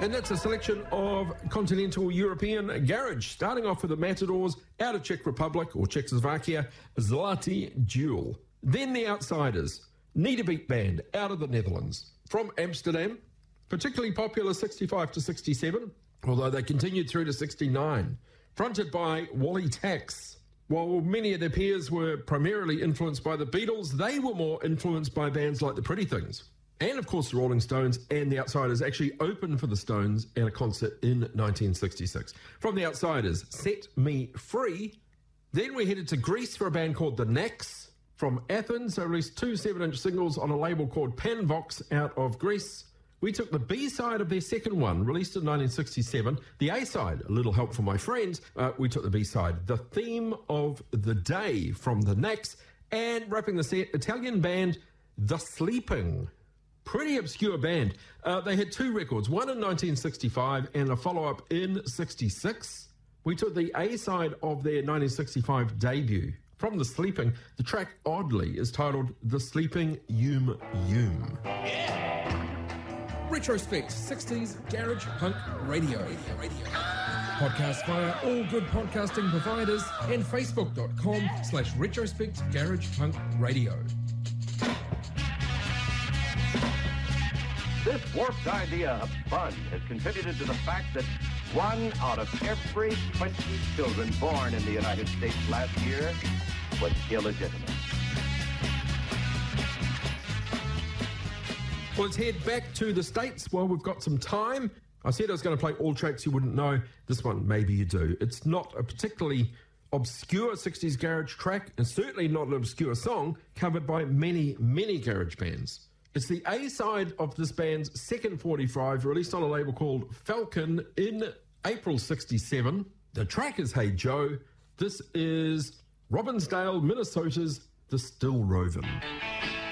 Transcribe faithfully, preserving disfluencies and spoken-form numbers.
And that's a selection of continental European garage, starting off with the Matadors out of Czech Republic or Czechoslovakia, Zlatý Jewel. Then the Outsiders, Need a Beat Band out of the Netherlands. From Amsterdam, particularly popular sixty-five to sixty-seven, although they continued through to sixty-nine. Fronted by Wally Tax. While many of their peers were primarily influenced by the Beatles, they were more influenced by bands like the Pretty Things. And, of course, the Rolling Stones and the Outsiders actually opened for the Stones at a concert in nineteen sixty-six. From the Outsiders, Set Me Free. Then we headed to Greece for a band called The Knacks. From Athens, they released two seven-inch singles on a label called Panvox out of Greece. We took the B-side of their second one, released in nineteen sixty-seven. The A-side, A Little Help from My Friends. Uh, we took the B-side, The Theme of the Day from The Knacks. And wrapping the set, Italian band The Sleeping. Pretty obscure band. Uh, they had two records, one in nineteen sixty-five and a follow-up in sixty-six. We took the A-side of their nineteen sixty-five debut. From The Sleeping, the track, oddly, is titled The Sleeping Yoom Yoom. Yeah! Retrospect sixties Garage Punk Radio. Podcast via all good podcasting providers and facebook.com slash retrospect garage punk radio. This warped idea of fun has contributed to the fact that one out of every twenty children born in the United States last year was illegitimate. Well, let's head back to the States while we've got some time. I said I was going to play all tracks you wouldn't know. This one, maybe you do. It's not a particularly obscure sixties garage track, and certainly not an obscure song covered by many, many garage bands. It's the A-side of this band's second forty-five, released on a label called Falcon in April sixty-seven. The track is Hey Joe. This is Robbinsdale, Minnesota's The Still Rovin'.